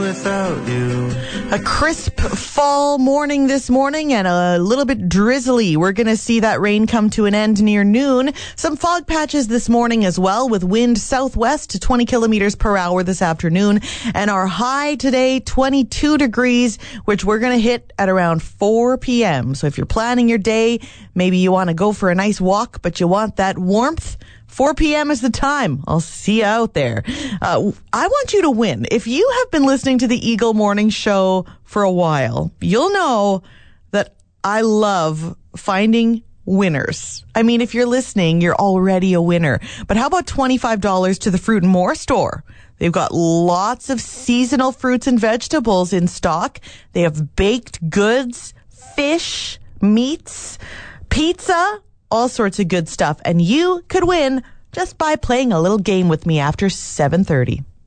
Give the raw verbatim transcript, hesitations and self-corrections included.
without you. A crisp fall morning this morning and a little bit drizzly. We're going to see that rain come to an end near noon. Some fog patches this morning as well, with wind southwest to twenty kilometers per hour this afternoon. And our high today, twenty-two degrees, which we're going to hit at around four p.m. So if you're planning your day, maybe you want to go for a nice walk, but you want that warmth, four p.m. is the time. I'll see you out there. Uh, I want you to win. If you have been listening to the Eagle Morning Show for a while, you'll know that I love finding winners. I mean, if you're listening, you're already a winner. But how about twenty-five dollars to the Fruit and More store? They've got lots of seasonal fruits and vegetables in stock. They have baked goods, fish, meats, pizza, all sorts of good stuff. And you could win just by playing a little game with me after seven thirty.